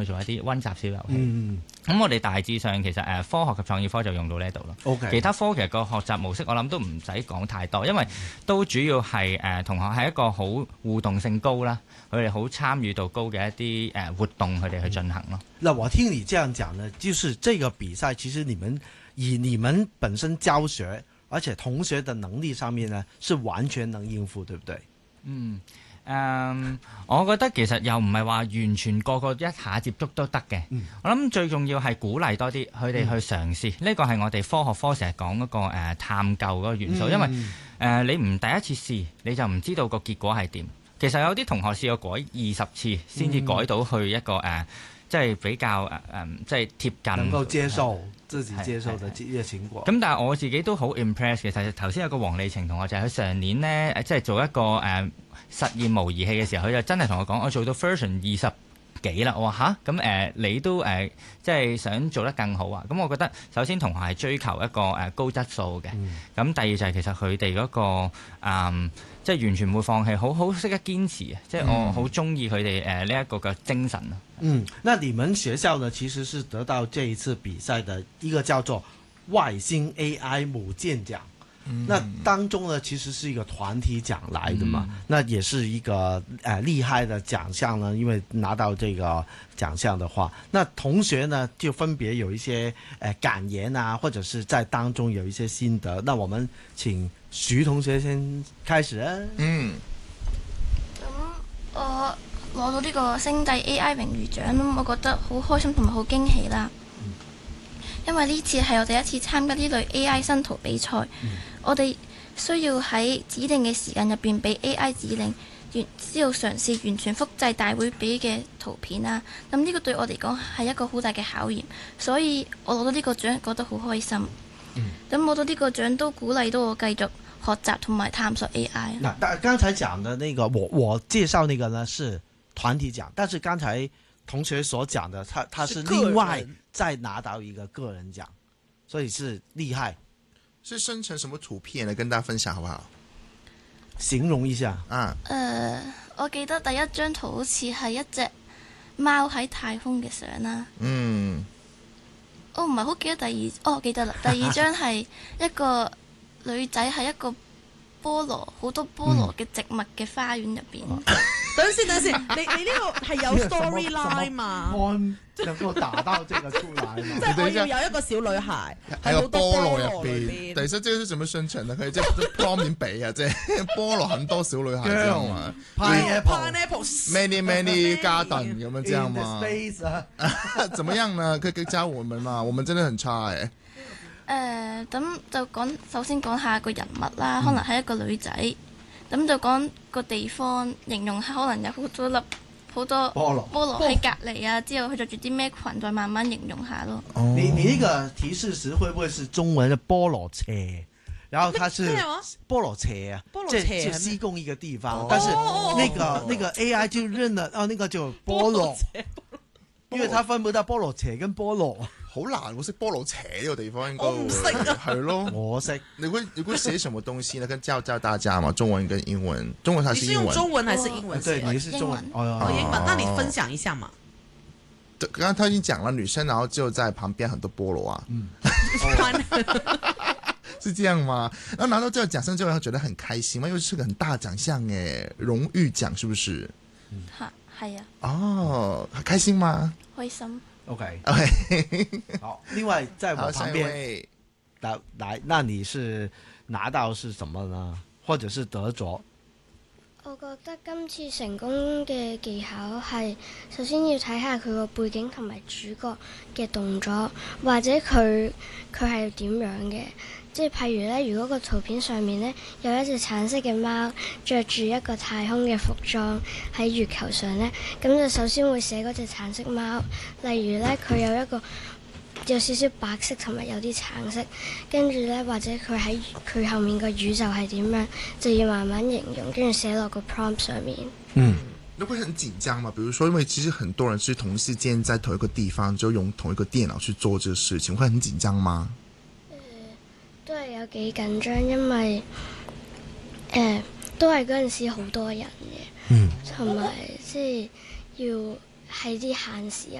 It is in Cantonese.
去做一啲溫習小遊戲。咁我哋大致上其實科學及創意科就用到呢度咯。 OK， 其他科其實個學習模式我諗都唔使講太多，因為都主要係同學係一個好互動性高啦，佢哋好參與度高嘅一啲活動，佢哋去進行咯。 那我聽你這樣講呢，就是這個比賽其實你們本身教學，而且同學的能力上面呢，是完全能應付，對不對？ 我覺得其實又唔係話完全個個一下接觸都得嘅。我諗最重要係鼓勵多啲佢哋去嘗試，呢個係我哋科學科成日講嗰個探究嗰個元素，因為你唔第一次試你就唔知道個結果係點。其實有啲同學試過改20次先至改到去一個即係比較即係貼近能夠接受自己接受的一個情況。 咁但係我自己都好 impress 嘅。其實頭先有個黃麗晴同學就係佢上年呢，即係做一個實驗模擬器嘅時候，佢就真係同我講，我做到 version 20幾啦。我話吓，咁你都即係想做得更好啊？咁我覺得首先同學係追求一個高質素嘅。咁第二就係其實佢哋嗰個即係完全唔會放棄，好識得堅持啊！即係我好中意佢哋呢一個嘅精神啊。 那你們學校呢，其實是得到這一次比賽的一個叫做外星 AI 母艦獎。那當中呢，其實是一個團體獎來的嘛，那也是一個厲害的獎項呢。因為拿到這個獎項的話，那同學呢就分別有一些感言啊，或者是在當中有一些心得。那我們請徐同學先開始啊。 咁我攞到呢個星際 AI 榮譽獎，我覺得好開心同埋好驚喜啦。因為呢次係我第一次參加呢類 AI 新圖比賽，我哋需要喺指定嘅時間入邊俾 AI 指令，之後嘗試完全複製大會俾嘅圖片啦。咁呢個對我嚟講係一個好大嘅考驗，所以我攞到呢個獎覺得好開心。咁攞到呢個獎都鼓勵到我繼續學習同埋探索 AI。 但剛才講的那個，我介紹那個呢是團體獎，但是剛才同學所講的，他是另外再拿到一個個人獎，所以是厲害。 是生成什麼圖片呢？跟大家分享好不好？ 形容一下啊。 我記得第一張圖好似係一隻貓喺太空嘅相啦。我唔係好記得記得啦。第二張係一個女仔喺一個菠蘿好多菠蘿嘅植物嘅花園入邊。 等先，你呢個係有 storyline 嘛？ 能夠打到這個出來嘛？ 即係我要有一個小女孩喺個菠蘿入邊。 等一下，這個是怎麼生成的？可以即係 prompt 俾啊，即係菠蘿很多小女孩，這樣嘛 ？Pineapple，many garden 咁樣，這樣嘛？怎麼樣呢？可以教我們嘛？我們真的很差誒。 咁就首先講下個人物啦，可能係一個女仔。咁就講個地方，形容下可能有好多菠蘿喺隔離啊，之後佢着住啲咩裙，再慢慢形容下咯。 你呢個提示詞會不會是中文嘅菠蘿斜？然後它是菠蘿斜啊，就施工一個地方，但是那個 AI 就認了，那個就菠蘿，因為它分不到菠蘿斜跟菠蘿。 好難，我識菠蘿斜呢個地方應該。 我唔識啊。 係咯， 我識。 你會寫什麼東西呢？跟教大家嘛，中文跟英文。中文還是英文？ 你是用中文還是英文？ 對，你是中文。 英文，那你分享一下嘛。 剛剛他已經講了女生，然後就在旁邊很多菠蘿啊。是這樣嗎？然後拿到這個獎項之後，他覺得很開心嘛，因為是個很大獎項誒，榮譽獎是不是？ 係啊。 哦，開心嗎？ 開心。 OK，好。另外，在我旁邊，來，那你是拿到是什麼呢？或者是得咗？ 我覺得今次成功嘅技巧係，首先要睇下佢個背景同埋主角嘅動作，或者佢係點樣嘅。即係譬如咧，如果個圖片上面咧有一隻橙色嘅貓着住一個太空嘅服裝喺月球上咧，咁就首先會寫嗰隻橙色貓。例如咧，佢有少少白色同埋有啲橙色，跟住咧或者佢後面個宇宙係點樣，就要慢慢形容，跟住寫落個 prompt 上面。 你會很緊張嘛？比如說，因為其實很多人是同時間在同一個地方，就用同一個電腦去做這個事情，會很緊張嗎？ 都係有幾緊張，因為都係嗰陣時好多人嘅，同埋即係要喺啲限時入